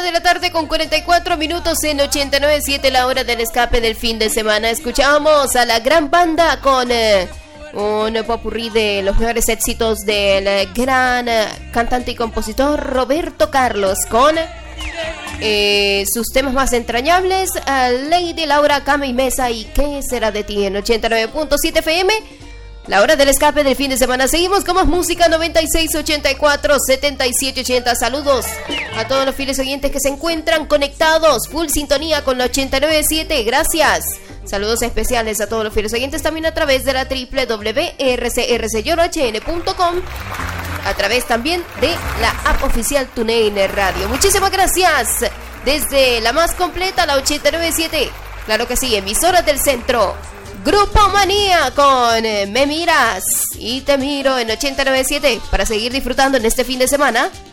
de la tarde con 44 minutos en 89.7, la hora del escape del fin de semana. Escuchamos a la gran banda con un popurrí de los mejores éxitos del gran cantante y compositor Roberto Carlos, con sus temas más entrañables, Lady Laura, Cama y Mesa y ¿Qué será de ti? En 89.7 FM. La hora del escape del fin de semana. Seguimos con más música. 96 84 77 80. Saludos a todos los fieles oyentes que se encuentran conectados, full sintonía con la 89.7. Gracias. Saludos especiales a todos los fieles oyentes también a través de la www.rcrcyorhn.com, a través también de la app oficial TuneIn Radio. Muchísimas gracias desde la más completa, la 89.7. Claro que sí, emisoras del centro. Grupo Manía con Me Miras y Te Miro en 89.7 para seguir disfrutando en este fin de semana